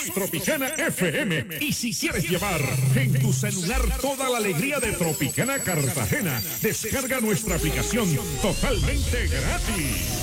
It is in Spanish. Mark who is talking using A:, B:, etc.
A: Tropicana FM. Y si quieres llevar en tu celular toda la alegría de Tropicana Cartagena, descarga nuestra aplicación totalmente gratis.